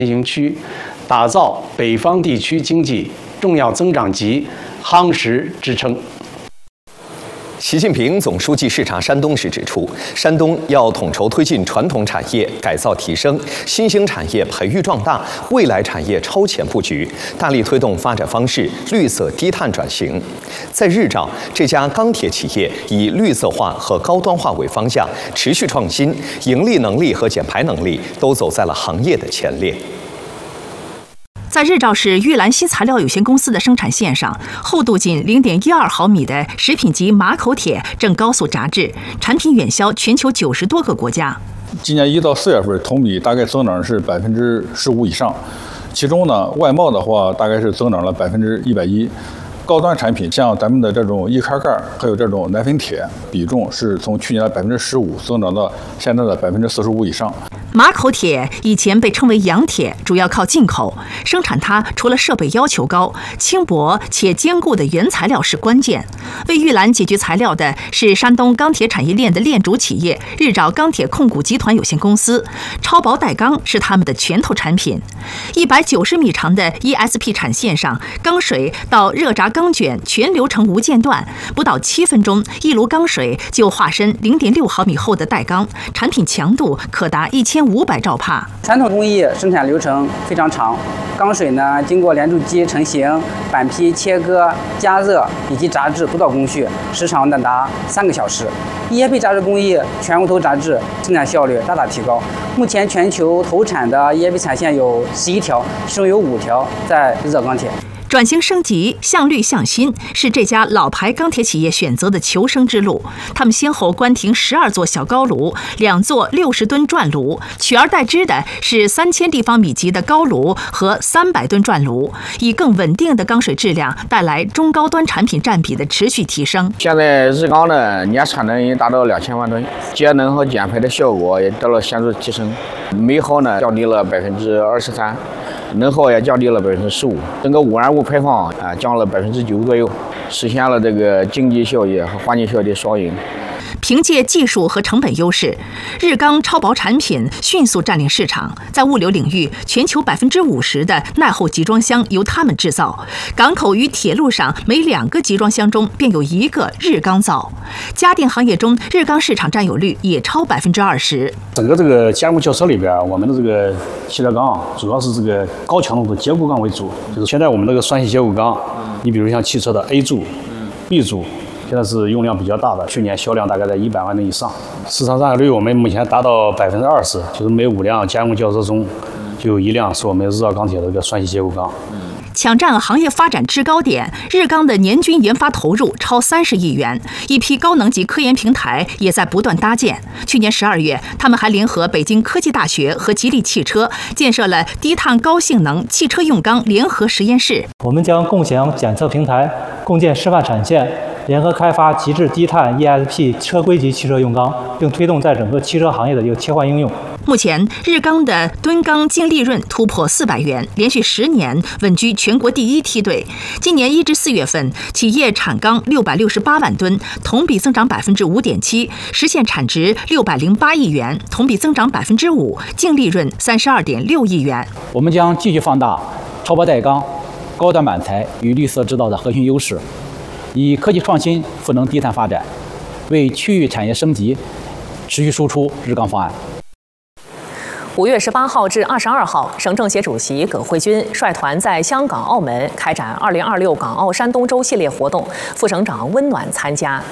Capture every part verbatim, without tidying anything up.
行区，打造北方地区经济重要增长极，夯实支撑。 习近平总书记视察山东时指出，山东要统筹推进传统产业改造提升、新兴产业培育壮大、未来产业超前布局，大力推动发展方式绿色低碳转型。在日照，这家钢铁企业以绿色化和高端化为方向，持续创新，盈利能力和减排能力都走在了行业的前列。 在日照市玉兰新材料有限公司的生产线上，厚度仅零点一二毫米的食品级马口铁正高速炸制，产品远销全球九十多个国家。 今年一到四月份，同比大概增长是百分之十五以上，其中呢，外贸的话大概是增长了百分之一百一。高端产品像咱们的这种易开盖，还有这种奶粉铁，比重是从去年的百分之十五增长到现在的百分之四十五以上。 马口铁以前被称为洋铁，主要靠进口。生产它除了设备要求高，轻薄且坚固的原材料是关键。为玉兰解决材料的是山东钢铁产业链的链主企业日照钢铁控股集团有限公司，超薄带钢是他们的拳头产品。一百九十米长的 E S P 产线上，钢水到热轧钢卷全流程无间断，不到七分钟，一炉钢水就化身零点六毫米厚的带钢，产品强度可达一千五百兆帕。 传统工艺生产流程非常长，钢水呢经过连铸机成型、板坯切割、加热以及炸制多道工序，时长呢达三个小时。E S P 炸制工艺全屋头炸制，生产效率大大提高。目前全球投产的 E S P 产线有十一条，其中有五条在日照钢铁。 转型升级、向绿向新是这家老牌钢铁企业选择的求生之路。他们先后关停十二座小高炉、两座六十吨转炉，取而代之的是三千立方米级的高炉和三百吨转炉，以更稳定的钢水质量带来中高端产品占比的持续提升。 现在日钢的年产能已经达到两千万吨，节能和减排的效果也得了显著提升，煤耗呢降低了百分之二十三。能耗也降低了百分之十五，整个污染物排放啊降了百分之九左右，实现了这个经济效益和环境效益的双赢。 凭借技术和成本优势，日钢超薄产品迅速占领市场。在物流领域，全球百分之五十的耐候集装箱由他们制造。港口与铁路上每两个集装箱中便有一个日钢造。家电行业中，日钢市场占有率也超百分之二十。 整个这个加工轿车里边，我们的这个汽车钢主要是这个高强度的结构钢为主。就是现在我们这个双系结构钢，你比如像汽车的 A 柱、B 柱。现在是用量比较大的，去年销量大概在一百万吨以上，市场占有率我们目前达到百分之二十，就是每五辆加工轿车中就有一辆是我们日照钢铁的这个双系结构钢。 抢占行业发展制高点，日钢的年均研发投入超三十亿元，一批高能级科研平台也在不断搭建。去年十二月，他们还联合北京科技大学和吉利汽车，建设了低碳高性能汽车用钢联合实验室。 我们将共享检测平台，共建示范产线，联合开发极致低碳 E S P 车规级汽车用钢，并推动在整个汽车行业的一个切换应用。 目前，日钢的吨钢净利润突破四百元，连续十年稳居全国第一梯队。今年一至四月份，企业产钢六百六十八万吨，同比增长百分之五点七，实现产值六百零八亿元，同比增长百分之五，净利润三十二点六亿元。 我们将继续放大超薄带钢、高端板材与绿色制造的核心优势，以科技创新赋能低碳发展，为区域产业升级持续输出日钢方案。 五月十八号至二十二号，省政协主席葛慧君率团在香港、澳门开展二零二六港澳山东周系列活动，副省长温暖参加。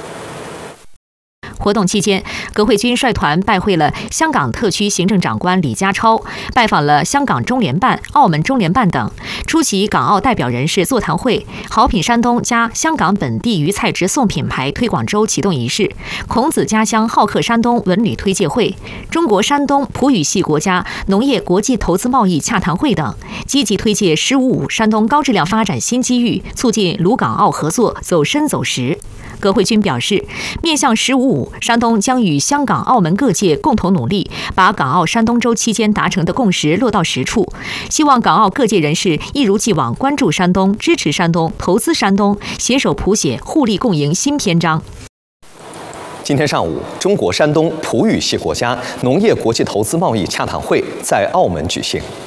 活动期间，葛慧君率团拜会了香港特区行政长官李家超，拜访了香港中联办、澳门中联办等，出席港澳代表人士座谈会、好品山东加香港本地鱼菜直送品牌推广周启动仪式、孔子家乡好客山东文旅推介会、中国山东葡语系国家农业国际投资贸易洽谈会等，积极推介“十五五”山东高质量发展新机遇，促进鲁港澳合作走深走实。葛慧君表示，面向“十五五”，山东将与香港、澳门各界共同努力，把港澳山东周期间达成的共识落到实处。希望港澳各界人士一如既往关注山东、支持山东、投资山东，携手谱写互利共赢新篇章。 今天上午，中国山东葡语系国家农业国际投资贸易洽谈会在澳门举行。